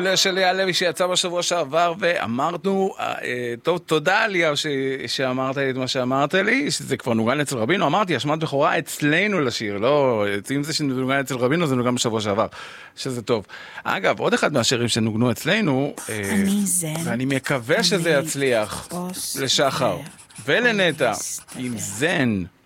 מעולה של אייל לוי שיצא בשבוע שעבר, ואמרנו, טוב, תודה עלייה שאמרת לי את מה שאמרת לי, שזה כבר נוגן אצל רבינו, אמרתי, השמעת בכורה אצלנו לשיר, לא, אם זה שנוגן אצל רבינו, זה נוגן בשבוע שעבר, שזה טוב. אגב, עוד אחד מהשירים שנוגנו אצלנו, ואני מקווה שזה יצליח לשחר ולנטע, עם זן.